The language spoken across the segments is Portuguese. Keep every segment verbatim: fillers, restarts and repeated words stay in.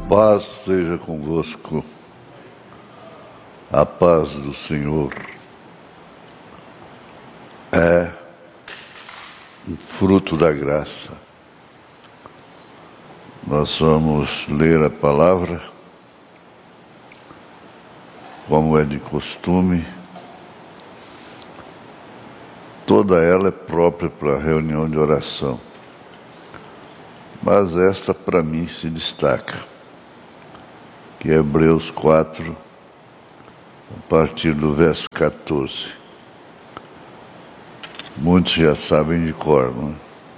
paz seja convosco, a paz do Senhor é um fruto da graça. Nós vamos ler a palavra, como é de costume. Toda ela é própria para a reunião de oração, mas esta para mim se destaca, que é Hebreus quatro, a partir do verso quatorze. Muitos já sabem de cor, não é?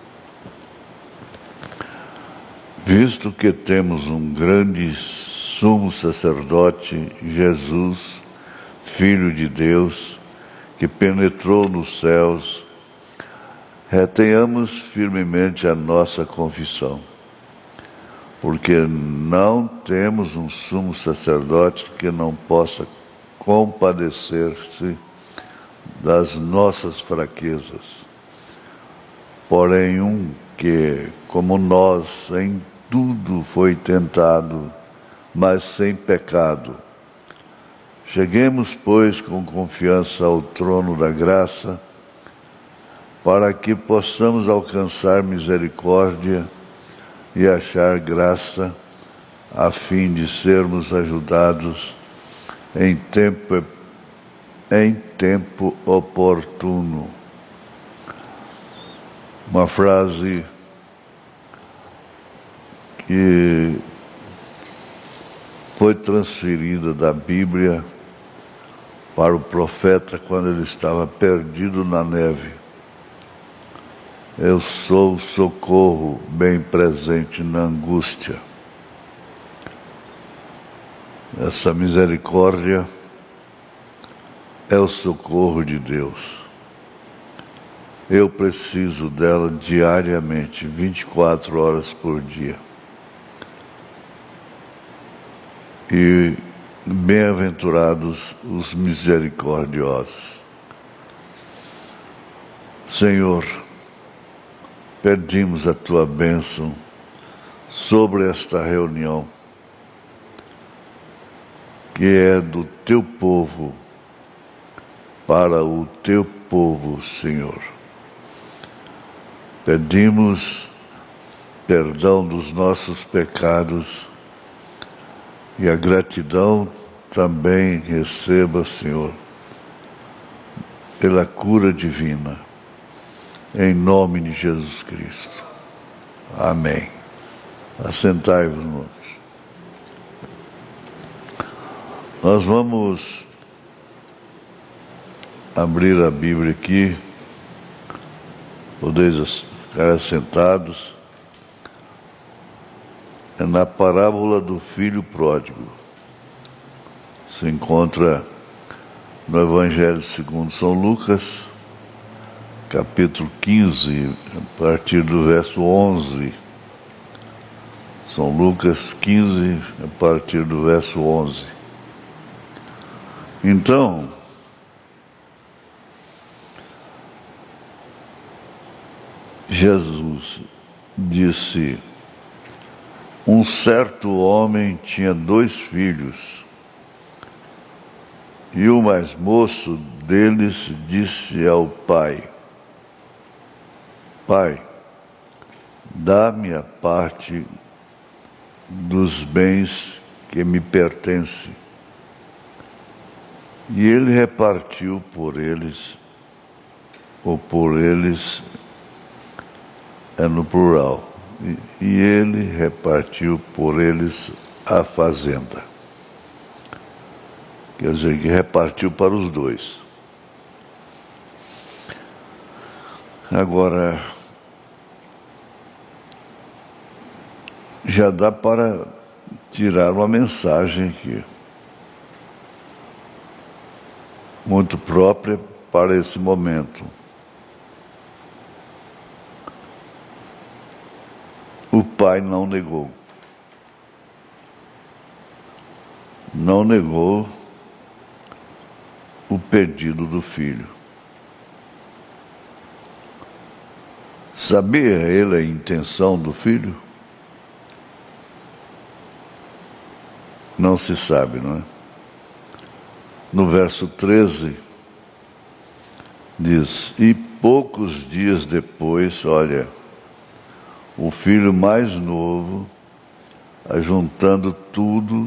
Visto que temos um grande sumo sacerdote, Jesus, Filho de Deus, que penetrou nos céus, retenhamos firmemente a nossa confissão, porque não temos um sumo sacerdote que não possa compadecer-se das nossas fraquezas, porém um que, como nós, em tudo foi tentado, mas sem pecado. Cheguemos, pois, com confiança ao trono da graça, para que possamos alcançar misericórdia e achar graça, a fim de sermos ajudados em tempo, em tempo oportuno. Uma frase que foi transferida da Bíblia para o profeta quando ele estava perdido na neve. Eu sou o socorro bem presente na angústia. Essa misericórdia é o socorro de Deus. Eu preciso dela diariamente, vinte e quatro horas por dia. E bem-aventurados os misericordiosos. Senhor, pedimos a Tua bênção sobre esta reunião, que é do Teu povo, para o Teu povo, Senhor. Pedimos perdão dos nossos pecados e a gratidão também receba, Senhor, pela cura divina, em nome de Jesus Cristo. Amém. Assentai-vos. Nós vamos abrir a Bíblia aqui, podeis ficar assentados. É na parábola do filho pródigo. Se encontra no Evangelho segundo São Lucas, capítulo quinze, a partir do verso onze. São Lucas quinze, a partir do verso onze. Então, Jesus disse: um certo homem tinha dois filhos, e o mais moço deles disse ao pai: Pai, dá-me a parte dos bens que me pertencem. E ele repartiu por eles, ou por eles é no plural, e, e ele repartiu por eles a fazenda. Quer dizer, que repartiu para os dois. Agora, já dá para tirar uma mensagem aqui, muito própria para esse momento. O pai não negou. Não negou o pedido do filho. Sabia ele a intenção do filho? não se sabe, não é? No verso treze, diz: e poucos dias depois, olha, o filho mais novo, ajuntando tudo,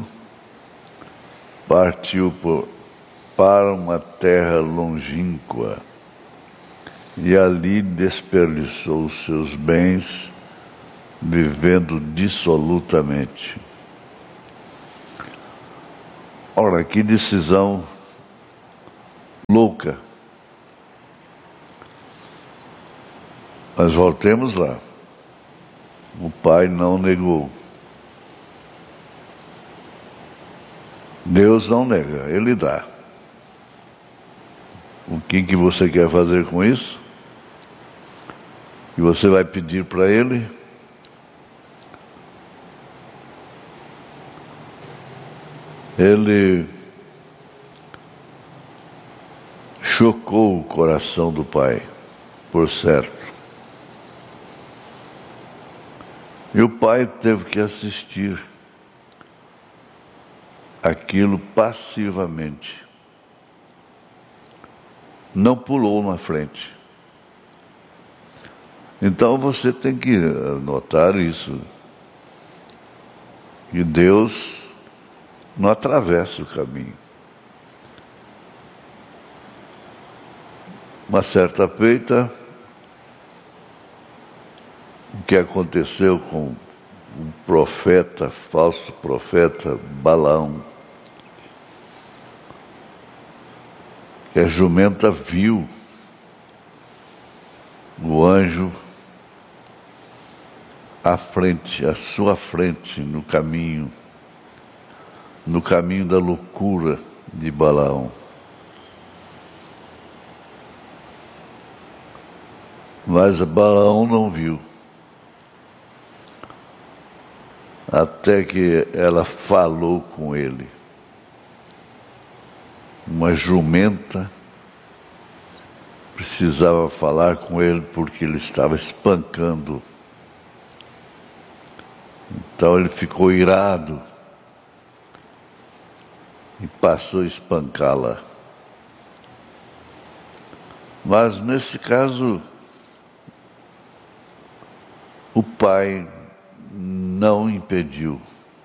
partiu por, para uma terra longínqua e ali desperdiçou os seus bens, vivendo dissolutamente. Ora, que decisão louca. Mas voltemos lá. O pai não negou. Deus não nega, Ele dá. O que, que você quer fazer com isso? E você vai pedir para Ele? Ele chocou o coração do pai, por certo. E o pai teve que assistir aquilo passivamente. Não pulou na frente. Então você tem que notar isso. Que Deus não atravessa o caminho. Uma certa feita, o que aconteceu com o profeta, falso profeta Balaão, que a jumenta viu o anjo à frente, à sua frente, no caminho, no caminho da loucura de Balaão. Mas Balaão não viu. Até que ela falou com ele. Uma jumenta precisava falar com ele porque ele estava espancando. Então ele ficou irado e passou a espancá-la. Mas nesse caso, o pai não impediu.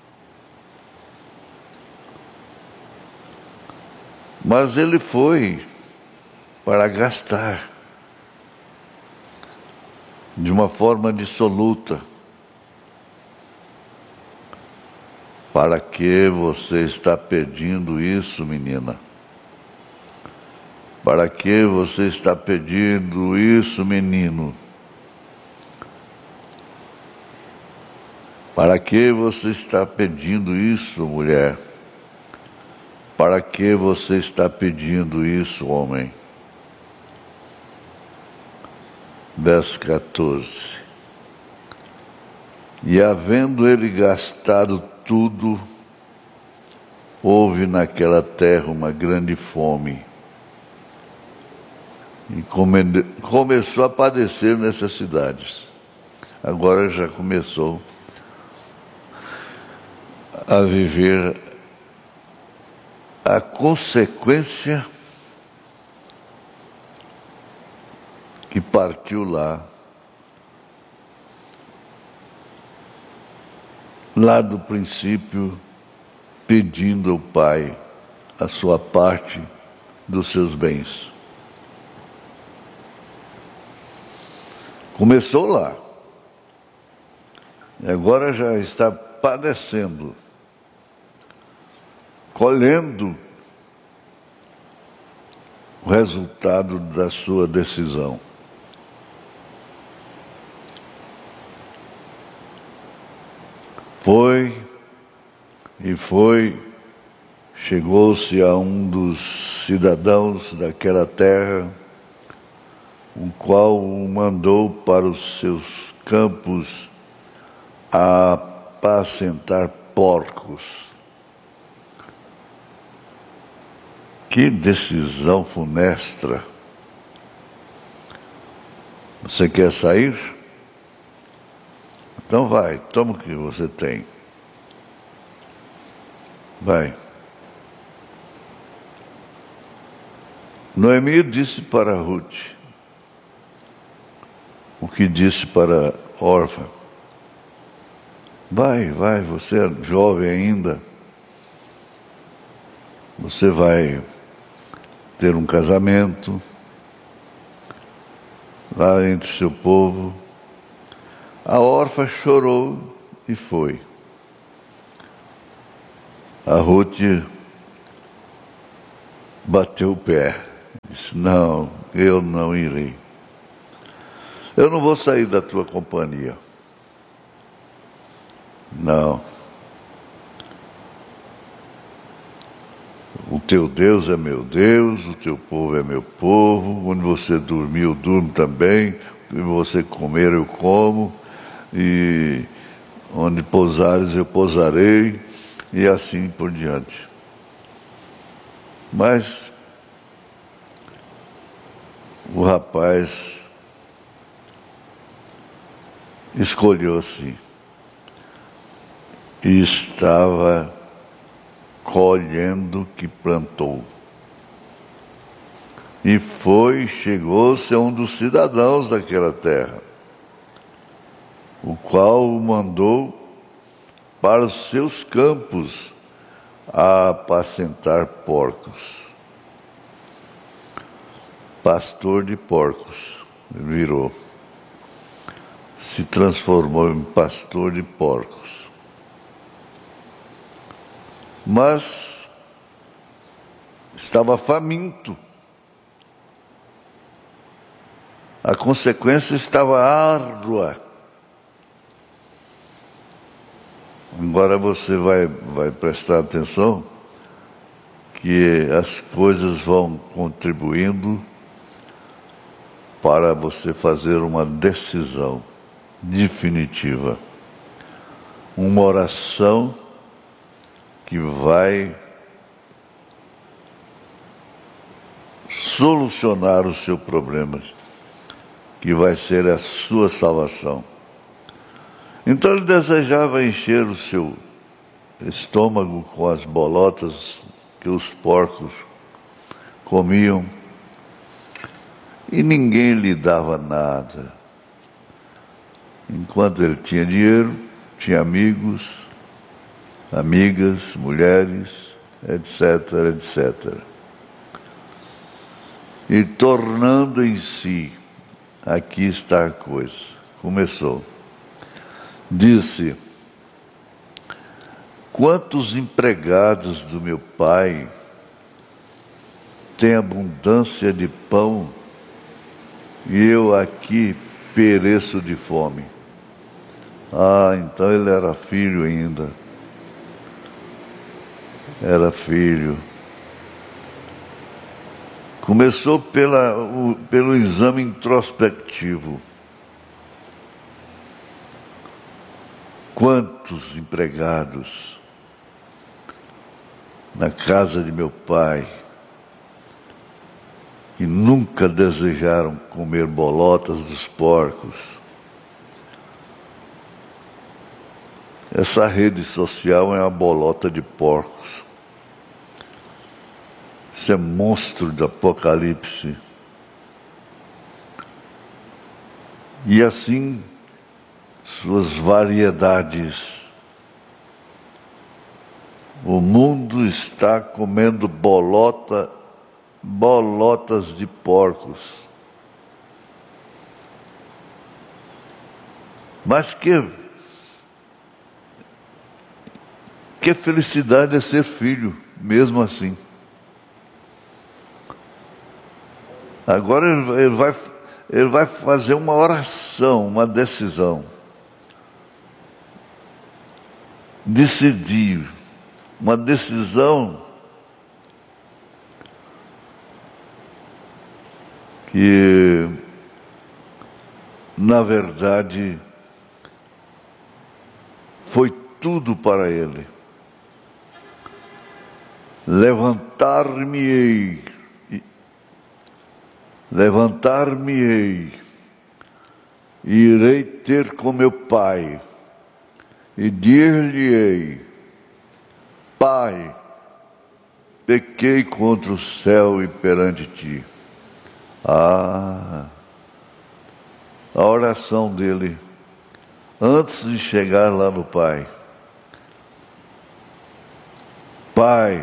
Mas ele foi para gastar de uma forma dissoluta. Para que você está pedindo isso, menina? Para que você está pedindo isso, menino? Para que você está pedindo isso, mulher? Para que você está pedindo isso, homem? Verso quatorze. E havendo ele gastado tudo, houve naquela terra uma grande fome. E come, começou a padecer necessidades. Agora já começou a viver a consequência que partiu lá, lá do princípio, pedindo ao pai a sua parte dos seus bens. Começou lá, e agora já está padecendo, colhendo o resultado da sua decisão. Foi e foi, chegou-se a um dos cidadãos daquela terra, o qual o mandou para os seus campos a apacentar porcos. Que decisão funesta! Você quer sair? Então vai, toma o que você tem. Vai. Noemi disse para Ruth o que disse para Orfa. Vai, vai, você é jovem ainda. Você vai ter um casamento lá entre o seu povo. A Orfa chorou e foi. A Ruth bateu o pé. Disse, não, eu não irei. Eu não vou sair da tua companhia. Não. O teu Deus é meu Deus, o teu povo é meu povo, onde você dormir eu durmo também, onde você comer eu como, e onde pousares eu pousarei, e assim por diante. Mas o rapaz escolheu assim, e estava colhendo o que plantou. E foi, chegou-se a um dos cidadãos daquela terra, o qual o mandou para os seus campos a apacentar porcos. Pastor de porcos, virou. Se transformou em pastor de porcos. Mas estava faminto. A consequência estava árdua. Agora você vai, vai prestar atenção que as coisas vão contribuindo para você fazer uma decisão definitiva. Uma oração que vai solucionar o seu problema, que vai ser a sua salvação. Então ele desejava encher o seu estômago com as bolotas que os porcos comiam, e ninguém lhe dava nada. Enquanto ele tinha dinheiro, tinha amigos, amigas, mulheres, etc, etcétera. E tornando em si, aqui está a coisa. Começou. Disse, quantos empregados do meu pai têm abundância de pão e eu aqui pereço de fome. Ah, então ele era filho ainda. Era filho. Começou pela, o, pelo exame introspectivo. Quantos empregados na casa de meu pai que nunca desejaram comer bolotas dos porcos. Essa rede social é uma bolota de porcos. Isso é monstro do Apocalipse. E assim, suas variedades. O mundo está comendo bolota, bolotas de porcos. Mas que, que felicidade é ser filho, mesmo assim. Agora ele vai, ele vai fazer uma oração, uma decisão. Decidir. Uma decisão que, na verdade, foi tudo para ele. Levantar-me-ei, levantar-me-ei, e irei ter com meu pai, e dir-lhe-ei, Pai, pequei contra o céu e perante ti. Ah, a oração dele, antes de chegar lá no Pai. Pai,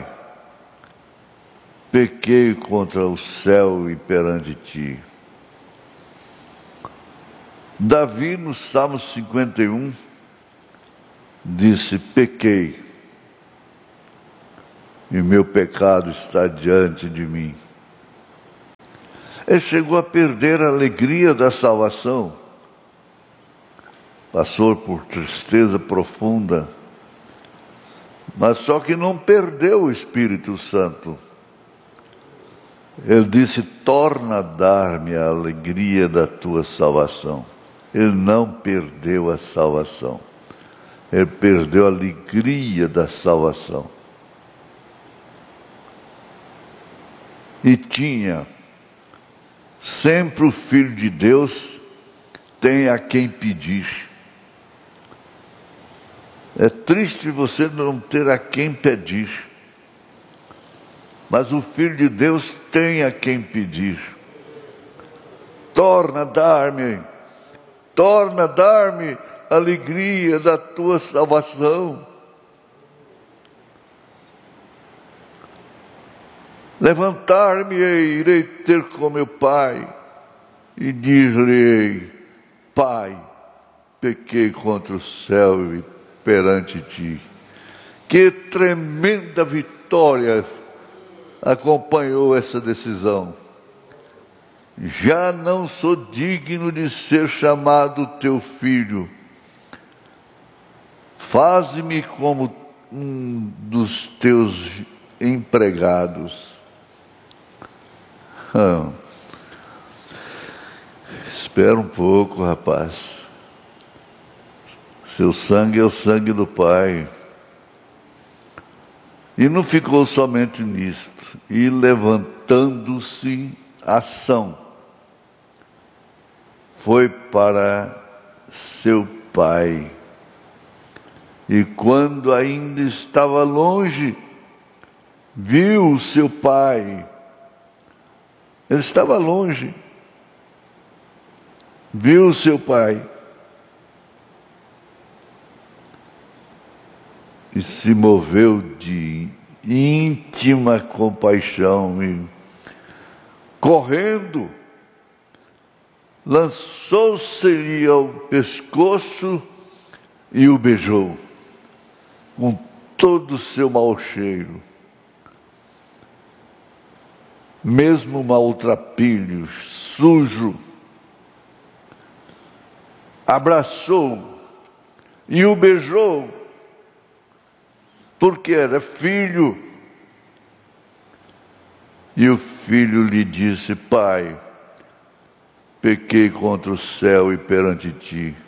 pequei contra o céu e perante ti. Davi, no Salmo cinquenta e um, disse: pequei, e meu pecado está diante de mim. Ele chegou a perder a alegria da salvação, passou por tristeza profunda, mas só que não perdeu o Espírito Santo. Ele disse: torna a dar-me a alegria da tua salvação. Ele não perdeu a salvação, ele perdeu a alegria da salvação. E tinha, sempre o Filho de Deus tem a quem pedir. É triste você não ter a quem pedir, mas o Filho de Deus tem a quem pedir. Torna a dar-me, torna a dar-me a alegria da tua salvação. Levantar-me-ei, irei ter com meu pai, e dir-lhe-ei: Pai, pequei contra o céu e perante ti. Que tremenda vitória acompanhou essa decisão. Já não sou digno de ser chamado teu filho. Faze-me como um dos teus empregados. Ah, espera um pouco, rapaz. Seu sangue é o sangue do Pai. E não ficou somente nisto. E levantando-se, ação, foi para seu pai. E quando ainda estava longe, viu o seu pai. Ele estava longe. Viu o seu pai. E se moveu de íntima compaixão e, correndo, lançou-se-lhe ao pescoço e o beijou, com todo o seu mau cheiro. Mesmo maltrapilho, sujo, abraçou e o beijou, porque era filho. E o filho lhe disse: Pai, pequei contra o céu e perante ti.